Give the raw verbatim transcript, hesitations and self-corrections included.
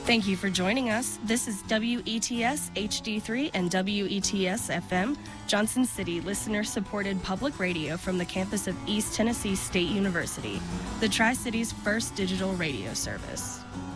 Thank you for joining us. This is W E T S H D three and W E T S F M, Johnson City listener-supported public radio from the campus of East Tennessee State University, the Tri-City's first digital radio service.